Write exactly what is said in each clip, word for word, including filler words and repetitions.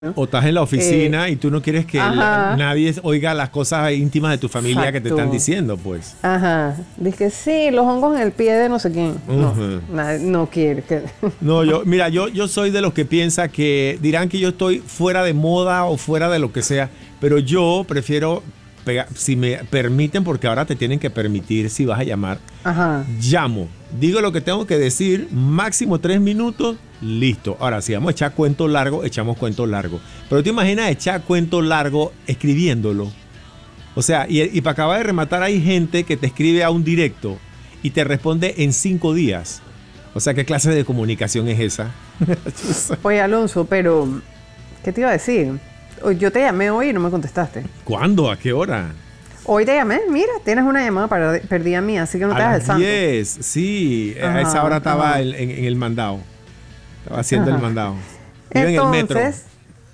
O estás en la oficina Eh, y tú no quieres que la- ajá, nadie oiga las cosas íntimas de tu familia que te están exacto. diciendo, pues. Ajá. Dije, sí, los hongos en el pie de no sé quién. No, Ujú. nadie- no quiere. Que... No, yo, mira, yo, yo soy de los que piensa que dirán que yo estoy fuera de moda o fuera de lo que sea, pero yo prefiero, pega- si me permiten, porque ahora te tienen que permitir si vas a llamar, Ajá. llamo, digo lo que tengo que decir, máximo tres minutos, listo. Ahora, si vamos a echar cuento largo, echamos cuento largo. Pero te imaginas echar cuento largo escribiéndolo. O sea, y, y para acabar de rematar, hay gente que te escribe a un directo y te responde en cinco días. O sea, ¿qué clase de comunicación es esa? Oye, Alonso, pero, ¿qué te iba a decir? Hoy- Yo te llamé hoy y no me contestaste. ¿Cuándo? ¿A qué hora? Hoy te llamé, mira, tienes una llamada para, perdida mía, así que no A te hagas el las santo. diez, sí. A Ajá, esa hora estaba ajá. en, en- en el mandado. Estaba haciendo el Ajá. mandado. Vivo en el metro. Entonces,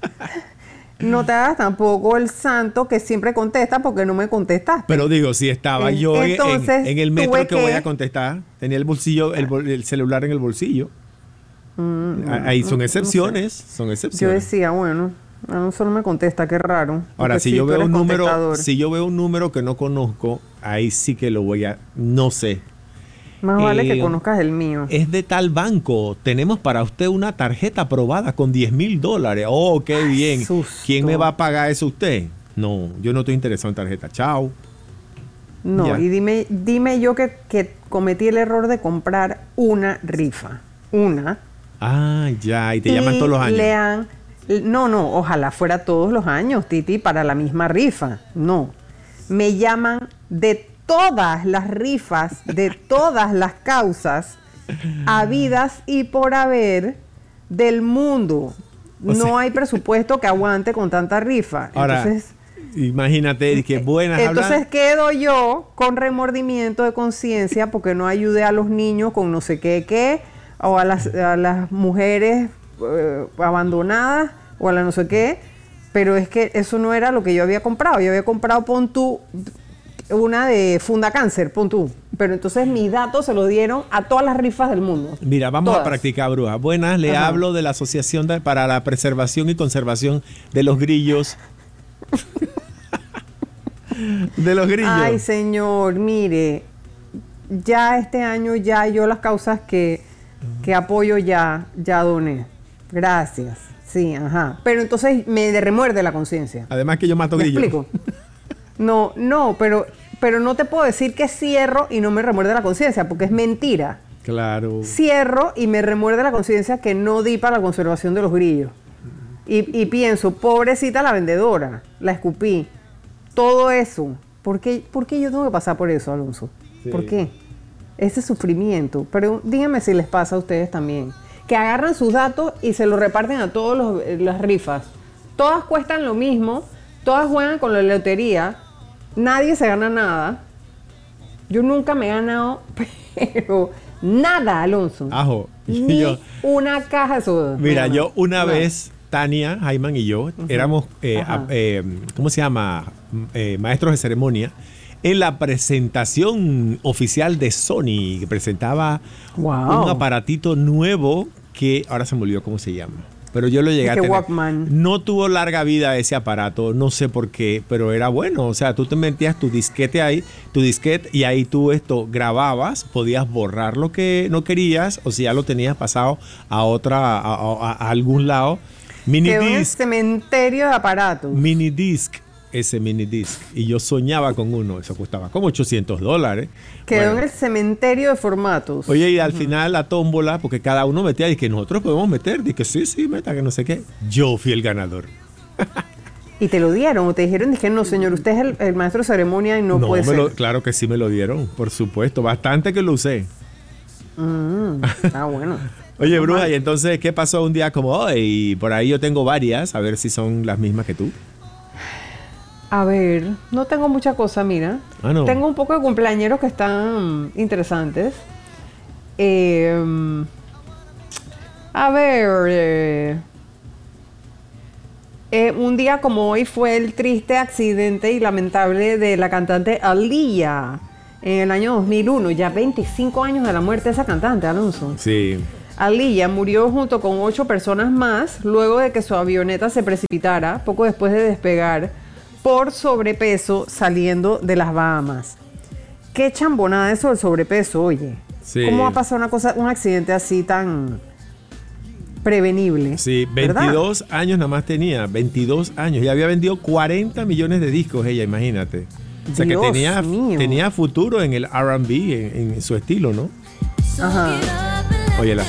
no te hagas tampoco el santo que siempre contesta porque no me contestaste. Pero digo, si estaba En- yo en, en- entonces, en el metro, tuve que voy que- a contestar. Tenía el bolsillo, el, bol- el celular en el bolsillo. Mm, A- Ahí no- son no excepciones, son Yo excepciones. decía, bueno, Alonso no me contesta, qué raro. Ahora, porque si sí, yo tú veo eres un número, contestador. si yo veo un número que no conozco, ahí sí que lo voy a, no sé. Más vale Eh, que conozcas el mío. Es de tal banco. Tenemos para usted una tarjeta aprobada con diez mil dólares. Oh, qué bien. susto. ¿Quién me va a pagar eso usted? No, yo no estoy interesado en tarjeta. Chao. No, ya. y dime, dime yo que, que cometí el error de comprar una rifa. Una. Ah, ya. Y te llaman y todos los años. le han- no, no, ojalá fuera todos los años, Titi, para la misma rifa. No. Me llaman de todas las rifas, de todas las causas habidas y por haber del mundo. O sea- No hay presupuesto que aguante con tanta rifa. Ahora, Entonces, imagínate que buenas entonces hablan. quedo yo con remordimiento de conciencia porque no ayudé a los niños con no sé qué qué, o a las, a las mujeres eh, abandonadas, o a la no sé qué, pero es que eso no era lo que yo había comprado. Yo había comprado, pon tú, una de Funda Cáncer, pon tú. Pero entonces mis datos se los dieron a todas las rifas del mundo. Mira, vamos Todas. a practicar, bruja. Buenas, le Ajá. hablo de la Asociación de- para la Preservación y Conservación de los Grillos. de los grillos. Ay, señor, mire, ya este año ya yo las causas que, que apoyo ya, ya doné. Gracias. Sí, ajá. Pero entonces me remuerde la conciencia. Además que yo mato ¿Me grillos. explico? No, no, pero, pero no te puedo decir que cierro y no me remuerde la conciencia, porque es mentira. Claro. Cierro y me remuerde la conciencia que no di para la conservación de los grillos. Y, y pienso, pobrecita la vendedora, la escupí. Todo eso. ¿Por qué, por qué yo tengo que pasar por eso, Alonso? Sí. ¿Por qué? Ese sufrimiento. Pero díganme si les pasa a ustedes también. Que agarran sus datos y se los reparten a todas las rifas. Todas cuestan lo mismo, todas juegan con la lotería, nadie se gana nada. Yo nunca me he ganado, pero nada, Alonso. Ajo. Ni Yo- una caja de soda. Mira, Nada. yo una Nada. vez, Tania, Jaiman y yo, éramos, eh, Ajá. a- eh, ¿cómo se llama? Eh, maestros de ceremonia, en la presentación oficial de Sony, que presentaba Wow. un aparatito nuevo que ahora se me olvidó cómo se llama. Pero yo lo llegué ¿Y a qué tener. Walkman? No tuvo larga vida ese aparato, no sé por qué, pero era bueno. O sea, tú te metías tu disquete ahí, tu disquete, y ahí tú esto grababas, podías borrar lo que no querías, o si ya lo tenías pasado a otra, a, a- a algún lado. Mini Quedó en el disc, cementerio de aparatos. mini disc, ese mini disc. Y yo soñaba con uno, eso costaba como ochocientos dólares. Quedó Bueno. en el cementerio de formatos. Oye, y al final la tómbola, porque cada uno metía, y que nosotros podemos meter, y que sí, sí, meta, que no sé qué. Yo fui el ganador. Y te lo dieron, o te dijeron, dije, no, señor, usted es el, el maestro de ceremonia y no, puede me ser. lo- claro que sí me lo dieron, por supuesto. Bastante que lo usé. Mm, ah, bueno. Oye, No bruja, mal. y entonces, ¿qué pasó un día como hoy? Y por ahí yo tengo varias, a ver si son las mismas que tú. A ver, no tengo mucha cosa, mira. Ah, no. Tengo un poco de cumpleañeros que están interesantes. Eh, a ver, eh, eh, un día como hoy fue el triste accidente y lamentable de la cantante Aaliyah en el año dos mil uno, ya veinticinco años de la muerte de esa cantante, Alonso. Sí. Aaliyah murió junto con ocho personas más luego de que su avioneta se precipitara poco después de despegar por sobrepeso saliendo de las Bahamas. Qué chambonada eso del sobrepeso, oye. Sí. ¿Cómo va a pasar una cosa, un accidente así tan prevenible? Sí, veintidós ¿verdad? Años nada más tenía, veintidós años. Y había vendido cuarenta millones de discos ella, imagínate. O sea Dios que tenía, mío. tenía futuro en el R and B, en, en su estilo, ¿no? Ajá. Óyela.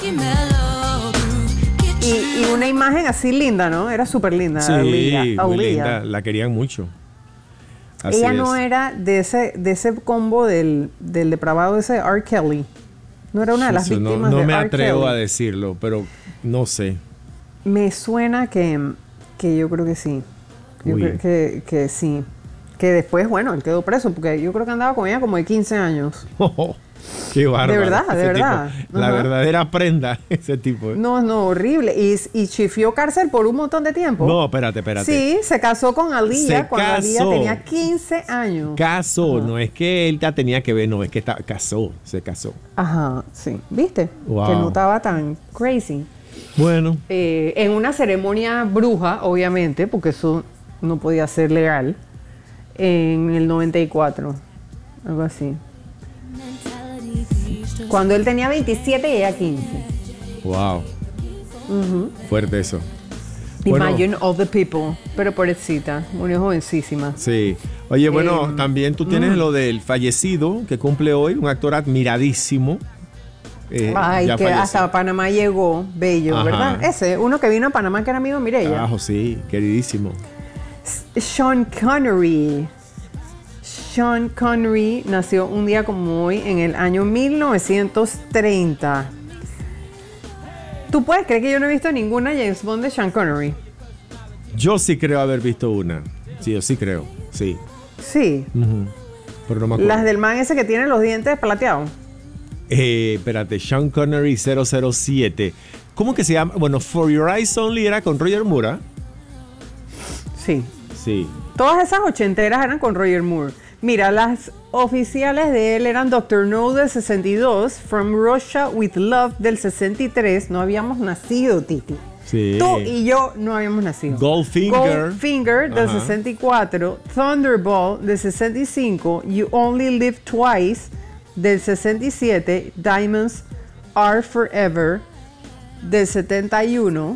Y, y una imagen así linda, ¿no? Era súper linda. Sí, Aaliyah. muy Aaliyah. linda. La querían mucho. Así Ella es. no era de ese, de ese combo del, del depravado ese R. Kelly. No era una de las Eso, víctimas no, no de me R. atrevo Kelly. a decirlo, pero no sé. Me suena que, que yo creo que sí. Yo Uy. creo que, que sí. Que después, bueno, él quedó preso porque yo creo que andaba con ella como de quince años. Qué bárbaro. De verdad, de ese verdad. tipo. La Ajá. verdadera prenda, ese tipo. No, no, horrible. Y, y chifió cárcel por un montón de tiempo. No, espérate, espérate. Sí, se casó con Aaliyah Se cuando Aaliyah casó. tenía quince años. Casó, Ajá. no es que él ya tenía que ver, no, es que está, casó, se casó. Ajá, sí. ¿Viste? Wow. Que no estaba tan crazy. Bueno, Eh, en una ceremonia bruja, obviamente, porque eso no podía ser legal, en el noventa y cuatro, algo así. Cuando él tenía veintisiete y ella quince. wow. Fuerte eso. Imagine all the people. Pero pobrecita, murió jovencísima. Sí. Oye, bueno, Eh, también tú tienes mm. lo del fallecido que cumple hoy, un actor admiradísimo. Eh, Ay, ya que falleció. hasta Panamá llegó, bello, Ajá. ¿verdad? Ese, uno que vino a Panamá que era amigo de Mireya. Carajo, sí, queridísimo. Sean Connery. Sean Connery nació un día como hoy en el año mil novecientos treinta. ¿Tú puedes creer que yo no he visto ninguna James Bond de Sean Connery? Yo sí creo haber visto una. Sí, yo sí creo, sí. Sí. Ujú. Pero no me acuerdo. Las del man ese que tiene los dientes plateados. Eh, espérate, Sean Connery cero cero siete. ¿Cómo que se llama? Bueno, For Your Eyes Only era con Roger Moore, ¿ah? Sí. Sí. Todas esas ochenteras eran con Roger Moore. Mira, las oficiales de él eran Doctor No del sesenta y dos, From Russia with Love del sesenta y tres. No habíamos nacido, Titi. Sí. Tú y yo no habíamos nacido. Goldfinger. Goldfinger del Ajá. sesenta y cuatro, Thunderball del sesenta y cinco, You Only Live Twice del sesenta y siete, Diamonds Are Forever del setenta y uno.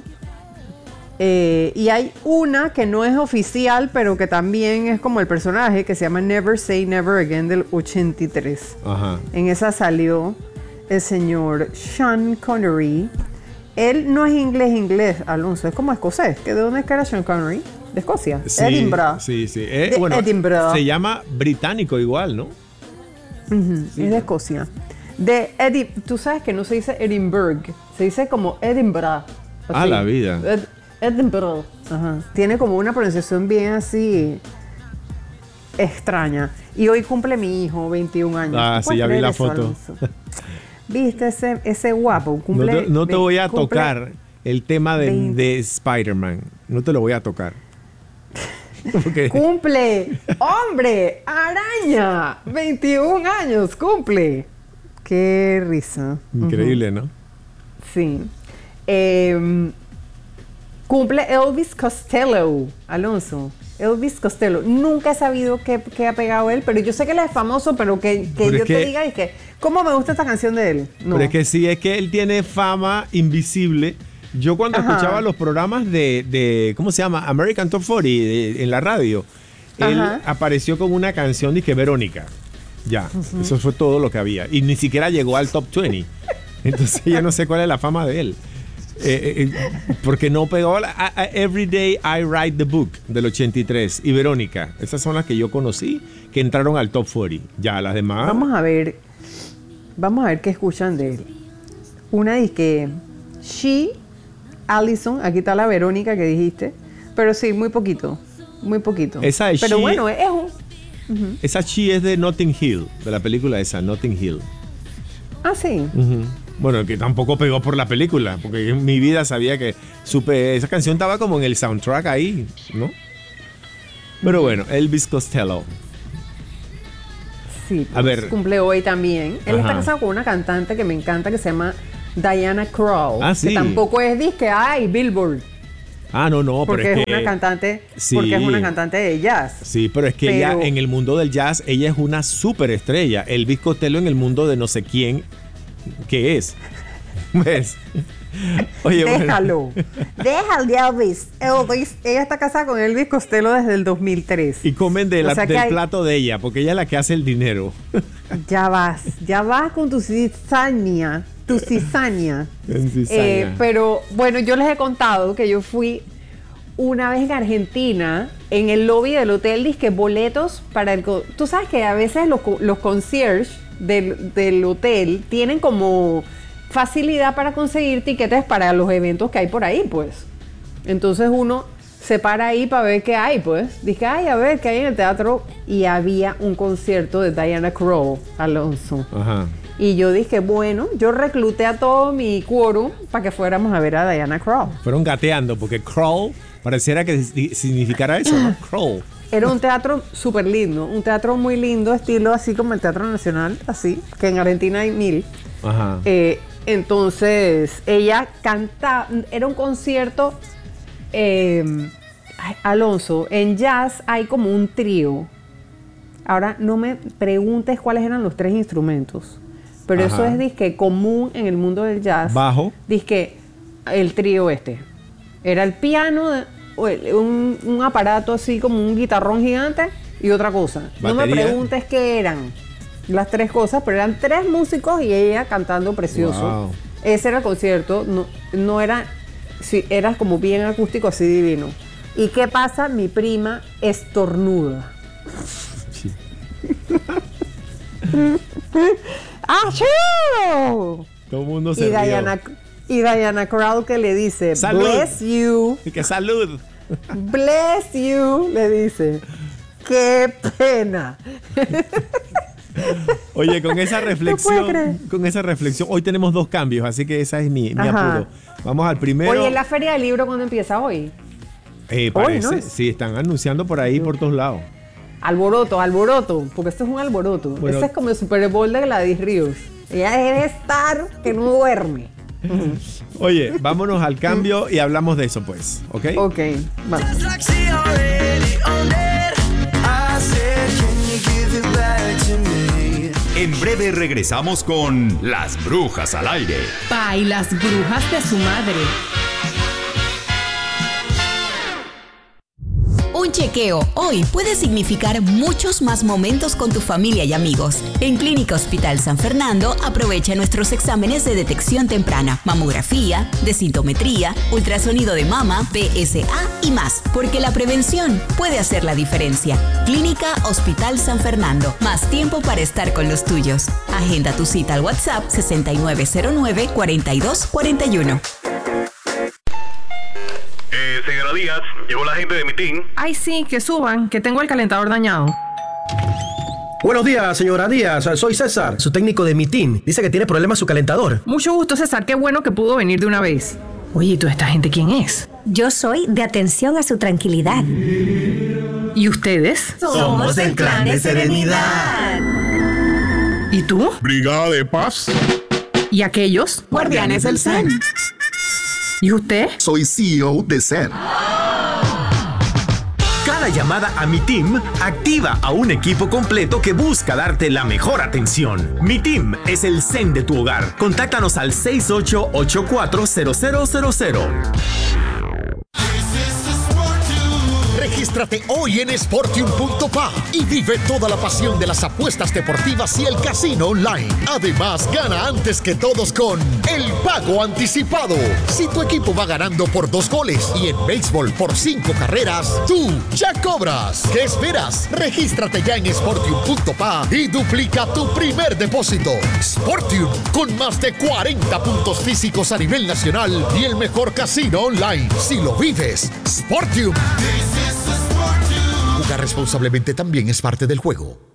Eh, y hay una que no es oficial, pero que también es como el personaje, que se llama Never Say Never Again del ochenta y tres. Ajá. En esa salió el señor Sean Connery. Él no es inglés, inglés, Alonso, es como escocés. ¿De dónde es que era Sean Connery? De Escocia. Sí, Edinburgh. Sí, sí. Eh, De bueno, Edinburgh. se llama británico igual, ¿no? Ujú, es de Escocia. De Edi Tú sabes que no se dice Edinburgh, se dice como Edinburgh. Ah, así. la vida. Ed- Edinburgh. Ajá. Tiene como una pronunciación bien así extraña. Y hoy cumple mi hijo, veintiún años. Ah, ¿Tú sí, puedes ya vi creer la eso, foto. Alonso? ¿Viste ese, ese guapo? No Cumple, te, no te ve- voy a cumple- tocar el tema de, veinte. de Spider-Man. No te lo voy a tocar. Porque- Cumple, hombre, araña, veintiún años, cumple. Qué risa. Increíble, ¿no? Sí. Eh, cumple Elvis Costello, Alonso. Elvis Costello. Nunca he sabido qué, qué ha pegado él, pero yo sé que él es famoso, pero que, que Pero es yo te que- diga y que, ¿cómo me gusta esta canción de él? No. Pero es que sí, es que él tiene fama invisible. Yo cuando Ajá. escuchaba los programas de, de, ¿cómo se llama? American Top cuarenta de- en la radio, él Ajá. apareció con una canción de que Verónica. Ya, eso fue todo lo que había. Y ni siquiera llegó al top veinte. Entonces yo no sé cuál es la fama de él. Eh, eh, porque no pegó la, a- a Every Day I Write the Book del ochenta y tres y Verónica. Esas son las que yo conocí que entraron al top cuarenta. Ya, las demás. Vamos a ver. Vamos a ver qué escuchan de él. Una dice que She, Allison, aquí está la Verónica que dijiste. Pero sí, muy poquito. Muy poquito. Esa es Pero She. bueno, es un. Esa chi es de Notting Hill, de la película esa, Notting Hill. Ah, sí. Ujú. Bueno, que tampoco pegó por la película, porque en mi vida sabía que supe, esa canción estaba como en el soundtrack ahí, ¿no? Pero bueno, Elvis Costello. Sí, A ver. cumple hoy también. Él está Ajá. casado con una cantante que me encanta que se llama Diana Krall, Ah, sí. que tampoco es disque, ay, Billboard. Ah, no, no, Porque pero es es que... una cantante, Sí. porque es una cantante de jazz. Sí, pero es que Pero- ella en el mundo del jazz, ella es una superestrella. Elvis Costello en el mundo de no sé quién, ¿qué es? ¿Ves? Oye, bueno. Déjalo. Déjalo, Elvis. Elvis. Ella está casada con Elvis Costello desde el dos mil tres. Y comen de O la- sea que del hay- plato de ella, porque ella es la que hace el dinero. Ya vas, ya vas con tu cizaña, tu cizaña. En cizaña. Eh, pero bueno, yo les he contado que yo fui una vez en Argentina, en el lobby del hotel, disque boletos para el... co- Tú sabes que a veces los, co- los concierge del, del hotel tienen como facilidad para conseguir tiquetes para los eventos que hay por ahí, pues. Entonces uno se para ahí para ver qué hay, pues. Dije, ay, a ver qué hay en el teatro. Y había un concierto de Diana Krall, Alonso. Ajá. Y yo dije, bueno, yo recluté a todo mi quórum para que fuéramos a ver a Diana Krall. Fueron gateando, porque crawl pareciera que si- significara eso, ¿no? Crawl. Era un teatro súper lindo, un teatro muy lindo, estilo así como el Teatro Nacional, así, que en Argentina hay mil. Ajá. Eh, entonces, ella cantaba, era un concierto, eh, ay, Alonso, en jazz hay como un trío. Ahora, no me preguntes cuáles eran los tres instrumentos, pero Ajá. eso es disque común en el mundo del jazz. Bajo. Disque el trío este. Era el piano, de- o el- un, un aparato así como un guitarrón gigante y otra cosa. No me Batería. preguntes qué eran las tres cosas, pero eran tres músicos y ella cantando precioso. Wow. Ese era el concierto, no, no era, sí, era como bien acústico, así divino. ¿Y qué pasa? Mi prima estornuda. Sí. ¡Achoo! Todo el mundo se Y rió. Diana, y Diana Krall que le dice, Salud. bless you, Y que salud. bless you, le dice. ¡Qué pena! Oye, con esa puedo reflexión, creer. con esa reflexión, hoy tenemos dos cambios, así que esa es mi, mi Ajá. apuro. Vamos al primero. Oye, ¿la feria del libro cuándo empieza hoy? Eh, Hoy, parece, ¿no? sí, están anunciando por ahí, por todos lados. Alboroto, alboroto, porque esto es un alboroto. Bueno. Este es como el Super Bowl de Gladys Ríos. Ella debe estar que no duerme. Oye, vámonos al cambio y hablamos de eso, pues, ¿ok? Ok, vamos. Just like she already owned it. I said, can you give it back to me? En breve regresamos con Las Brujas al Aire. Pa y las brujas de su madre. Un chequeo hoy puede significar muchos más momentos con tu familia y amigos. En Clínica Hospital San Fernando aprovecha nuestros exámenes de detección temprana, mamografía, densitometría, ultrasonido de mama, P S A y más, porque la prevención puede hacer la diferencia. Clínica Hospital San Fernando, más tiempo para estar con los tuyos. Agenda tu cita al WhatsApp sesenta y nueve cero nueve, cuarenta y dos cuarenta y uno. Eh, señora Díaz, llegó la gente de mi team. Ay, sí, que suban, que tengo el calentador dañado. Buenos días, señora Díaz. Soy César, su técnico de mi team. Dice que tiene problemas su calentador. Mucho gusto, César, qué bueno que pudo venir de una vez. Oye, ¿y toda esta gente quién es? Yo soy de atención a su tranquilidad. ¿Y ustedes? Somos del Clan de Serenidad. ¿Y tú? Brigada de Paz. ¿Y aquellos? Guardianes del Zen. ¿Y usted? Soy C E O de Zen. Cada llamada a Mi Team activa a un equipo completo que busca darte la mejor atención. Mi Team es el zen de tu hogar. Contáctanos al seis ocho ocho cuatro cero cero cero cero. Regístrate hoy en Sportium punto pa y vive toda la pasión de las apuestas deportivas y el casino online. Además, gana antes que todos con el pago anticipado. Si tu equipo va ganando por dos goles y en béisbol por cinco carreras, tú ya cobras. ¿Qué esperas? Regístrate ya en Sportium punto pa y duplica tu primer depósito. Sportium, con más de cuarenta puntos físicos a nivel nacional y el mejor casino online. Si lo vives, Sportium. Jugar responsablemente también es parte del juego.